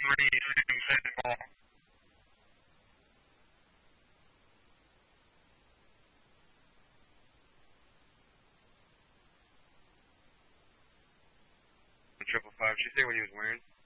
Triple five. She say what he was wearing?